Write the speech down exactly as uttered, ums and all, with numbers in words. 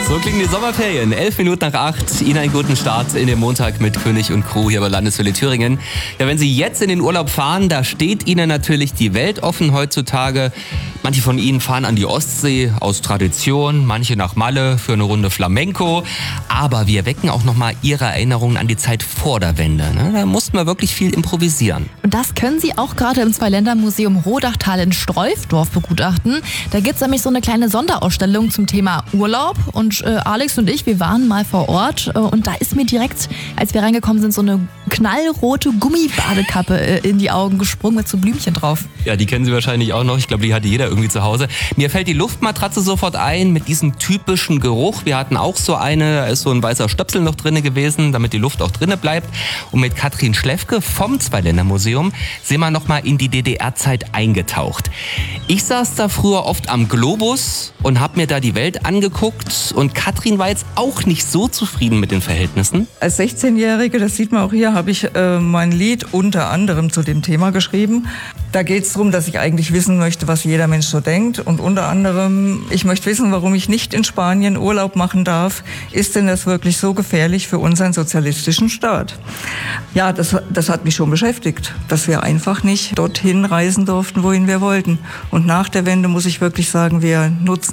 So klingen die Sommerferien. Elf Minuten nach acht. Ihnen einen guten Start in den Montag mit König und Crew hier bei Landeswelle Thüringen. Ja, wenn Sie jetzt in den Urlaub fahren, da steht Ihnen natürlich die Welt offen heutzutage. Manche von Ihnen fahren an die Ostsee aus Tradition, manche nach Malle für eine Runde Flamenco. Aber wir wecken auch nochmal Ihre Erinnerungen an die Zeit vor der Wende. Ne? Da mussten wir wirklich viel improvisieren. Und das können Sie auch gerade im Zweiländermuseum Rodachtal in Streufdorf begutachten. Da gibt es nämlich so eine kleine Sonderausstellung zum Thema Urlaub. Und äh, Alex und ich, wir waren mal vor Ort. Äh, und da ist mir direkt, als wir reingekommen sind, so eine knallrote Gummibadekappe äh, in die Augen gesprungen mit so Blümchen drauf. Ja, die kennen Sie wahrscheinlich auch noch. Ich glaube, die hatte jeder irgendwie zu Hause. Mir fällt die Luftmatratze sofort ein mit diesem typischen Geruch. Wir hatten auch so eine, da ist so ein weißer Stöpsel noch drinne gewesen, damit die Luft auch drinne bleibt. Und mit Katrin Schlefke vom Zweiländermuseum sind wir nochmal in die D D R-Zeit eingetaucht. Ich saß da früher oft am Globus und habe mir da die Welt angeguckt. Und Katrin war jetzt auch nicht so zufrieden mit den Verhältnissen. Als sechzehnjährige, das sieht man auch hier, habe ich äh, mein Lied unter anderem zu dem Thema geschrieben. Da geht es darum, dass ich eigentlich wissen möchte, was jeder Mensch so denkt. Und unter anderem, ich möchte wissen, warum ich nicht in Spanien Urlaub machen darf. Ist denn das wirklich so gefährlich für unseren sozialistischen Staat? Ja, das, das hat mich schon beschäftigt, dass wir einfach nicht dorthin reisen durften, wohin wir wollten. Und nach der Wende muss ich wirklich sagen, wir nutzen